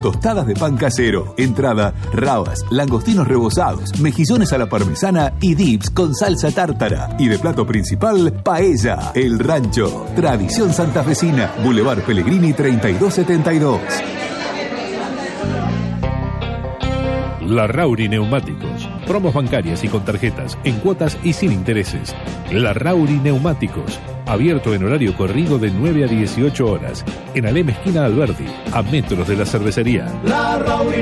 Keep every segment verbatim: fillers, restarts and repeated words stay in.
tostadas de pan casero, entrada, rabas, langostinos rebozados, mejillones a la parmesana y dips con salsa tártara. Y de plato principal, paella. El Rancho, tradición santafesina, Boulevard Pellegrini treinta y dos setenta y dos. Larrauri Neumáticos. Promos bancarias y con tarjetas, en cuotas y sin intereses. Larrauri Neumáticos. Abierto en horario corrido de nueve a dieciocho horas. En Alem esquina Alberdi, a metros de la cervecería. Larrauri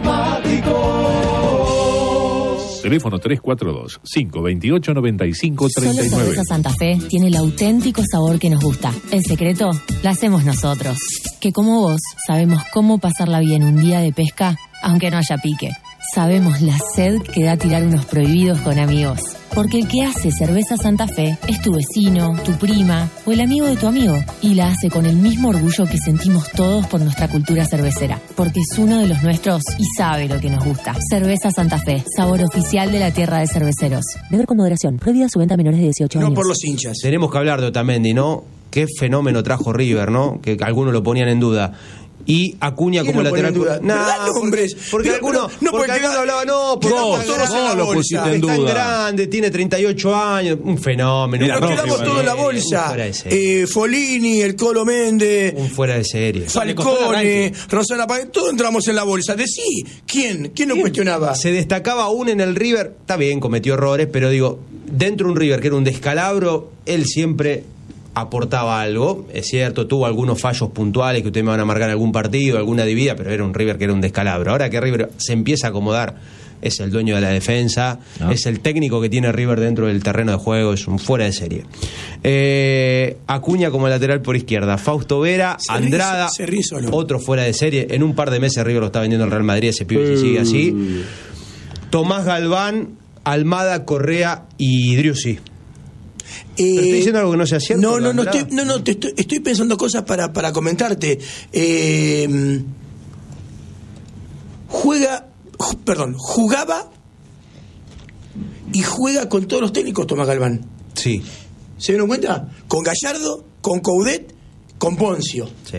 Neumáticos. Teléfono tres cuatro dos, cinco dos ocho, nueve cinco tres nueve. Solo Cerveza Santa Fe tiene el auténtico sabor que nos gusta. El secreto lo hacemos nosotros. Que como vos sabemos cómo pasarla bien un día de pesca, aunque no haya pique. Sabemos la sed que da tirar unos prohibidos con amigos. Porque el que hace Cerveza Santa Fe es tu vecino, tu prima o el amigo de tu amigo. Y la hace con el mismo orgullo que sentimos todos por nuestra cultura cervecera. Porque es uno de los nuestros y sabe lo que nos gusta. Cerveza Santa Fe, sabor oficial de la tierra de cerveceros. Beber con moderación. Prohibida su venta a menores de dieciocho años. No por los hinchas. Tenemos que hablar de Otamendi, ¿no? Qué fenómeno trajo River, ¿no? Que algunos lo ponían en duda. Y Acuña como lateral. No, hombres. Porque pero, algunos no, porque porque alguno hablaba, no, porque vos, está todos en la lo bolsa. pusiste en duda. Es tan grande, tiene treinta y ocho años, un fenómeno. Pero quedamos todos en la bolsa. Eh, Folini, el Colo Méndez, un fuera de serie. Falcone, Rosana Páez, todos entramos en la bolsa. Decí, ¿quién? ¿Quién nos cuestionaba? Se destacaba aún en el River, está bien, cometió errores, pero digo, dentro de un River que era un descalabro, él siempre aportaba algo, es cierto, tuvo algunos fallos puntuales que ustedes me van a marcar en algún partido, alguna dividida, pero era un River que era un descalabro. Ahora que River se empieza a acomodar, es el dueño de la defensa, ¿no? Es el técnico que tiene River dentro del terreno de juego, es un fuera de serie. Eh, Acuña como lateral por izquierda, Fausto Vera, se Andrada, ríe, se ríe solo. Otro fuera de serie. En un par de meses River lo está vendiendo el Real Madrid, ese pibe, si sigue así. Tomás Galván, Almada, Correa y Driussi. Eh, ¿Pero estoy diciendo algo que no sea cierto? No, no, no, estoy, no, no te estoy, estoy pensando cosas para, para comentarte. Eh, juega, ju, perdón, jugaba y juega con todos los técnicos Tomás Galván. Sí. ¿Se dieron cuenta? Con Gallardo, con Coudet, con Poncio. Sí.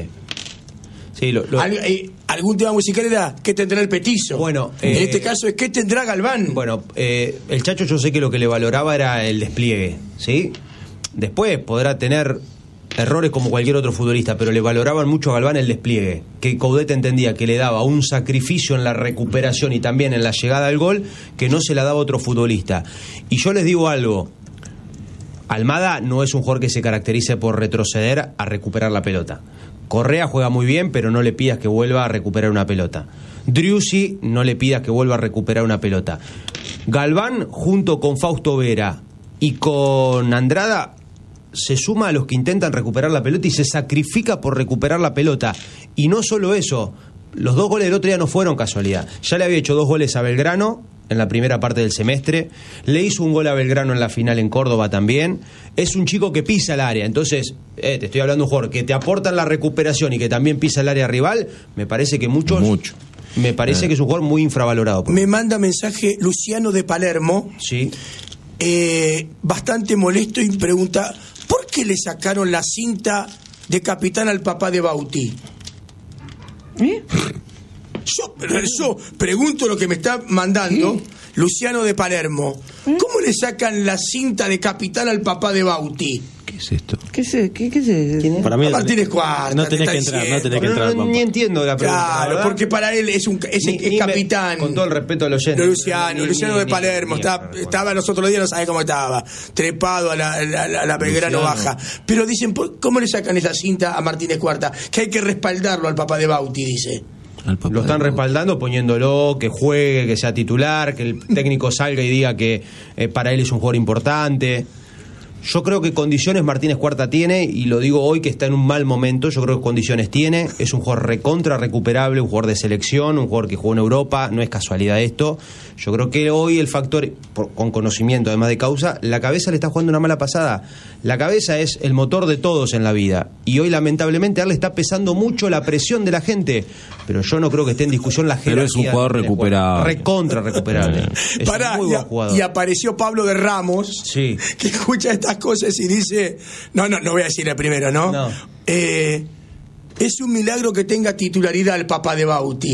Sí, lo, lo... Al, eh, algún tema musical era ¿qué tendrá el petizo? Bueno, en eh, este caso es ¿qué tendrá Galván? Bueno, eh, el Chacho yo sé que lo que le valoraba era el despliegue, ¿sí? Después podrá tener errores como cualquier otro futbolista, pero le valoraban mucho a Galván el despliegue, que Coudet entendía que le daba un sacrificio en la recuperación y también en la llegada al gol que no se la daba otro futbolista. Y yo les digo algo, Almada no es un jugador que se caracterice por retroceder a recuperar la pelota. Correa juega muy bien, pero no le pidas que vuelva a recuperar una pelota. Driussi, no le pidas que vuelva a recuperar una pelota. Galván, junto con Fausto Vera y con Andrada, se suma a los que intentan recuperar la pelota y se sacrifica por recuperar la pelota. Y no solo eso, los dos goles del otro día no fueron casualidad. Ya le había hecho dos goles a Belgrano en la primera parte del semestre, le hizo un gol a Belgrano en la final en Córdoba también. Es un chico que pisa el área, entonces eh, te estoy hablando de un jugador que te aporta en la recuperación y que también pisa el área rival. Me parece que muchos mucho me parece eh. que es un jugador muy infravalorado. Me manda mensaje Luciano de Palermo, sí, eh, bastante molesto, y pregunta ¿por qué le sacaron la cinta de capitán al papá de Bauti? ¿Eh? Yo, yo pregunto lo que me está mandando ¿Sí? Luciano de Palermo. ¿Eh? ¿Cómo le sacan la cinta de capitán al papá de Bauti? ¿Qué es esto? ¿Qué es, qué, qué es? Para mí Martínez Cuarta. No tenés que entrar, no tenés que entrar. No, ni entiendo la pregunta. Claro, porque para él es un es, ni, es ni capitán. Me, con todo el respeto a los oyentes. Luciano, ni, Luciano ni, de Palermo. Ni, estaba, ni, estaba los otros días, no sabe cómo estaba. Trepado a la, la, la, la Belgrano Baja. Pero dicen, ¿cómo le sacan esa cinta a Martínez Cuarta? Que hay que respaldarlo al papá de Bauti, dice. Lo están respaldando poniéndolo, que juegue, que sea titular, que el técnico salga y diga que eh, para él es un jugador importante. Yo creo que condiciones Martínez Cuarta tiene, y lo digo hoy que está en un mal momento. Yo creo que condiciones tiene, es un jugador recontra recuperable, un jugador de selección, un jugador que jugó en Europa, no es casualidad esto. Yo creo que hoy el factor, por, con conocimiento además de causa, la cabeza le está jugando una mala pasada. La cabeza es el motor de todos en la vida, y hoy lamentablemente a él le está pesando mucho la presión de la gente, pero yo no creo que esté en discusión la jerarquía. Pero es un jugador recuperable. Recontra recuperable. Es Pará, un muy buen jugador. Y apareció Pablo de Ramos, sí, que escucha estas cosas y dice, no, no, no voy a decir el primero, ¿no? No. Eh, es un milagro que tenga titularidad el papá de Bauti.